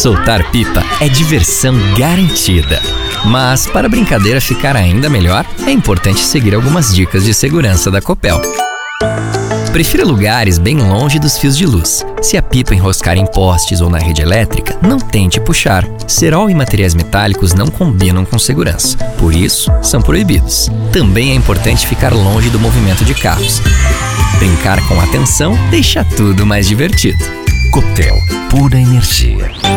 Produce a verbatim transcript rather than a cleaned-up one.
Soltar pipa é diversão garantida. Mas para a brincadeira ficar ainda melhor, é importante seguir algumas dicas de segurança da Copel. Prefira lugares bem longe dos fios de luz. Se a pipa enroscar em postes ou na rede elétrica, não tente puxar. Cerol e materiais metálicos não combinam com segurança, por isso são proibidos. Também é importante ficar longe do movimento de carros. Brincar com atenção deixa tudo mais divertido. Copel, pura energia.